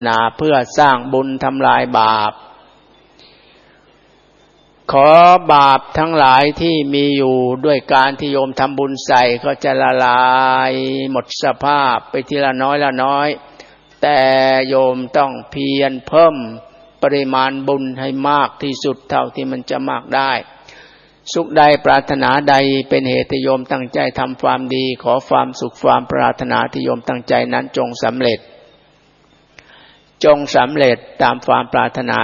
นาเพื่อสร้างบุญทำลายบาปขอบาปทั้งหลายที่มีอยู่ด้วยการที่โยมทำบุญใส่ก็จะละลายหมดสภาพไปทีละน้อยละน้อยแต่โยมต้องเพียรเพิ่มปริมาณบุญให้มากที่สุดเท่าที่มันจะมากได้สุขใดปรารถนาใดเป็นเหตุให้โยมตั้งใจทำความดีขอความสุขความปรารถนาที่โยมตั้งใจนั้นจงสำเร็จตามความปรารถนา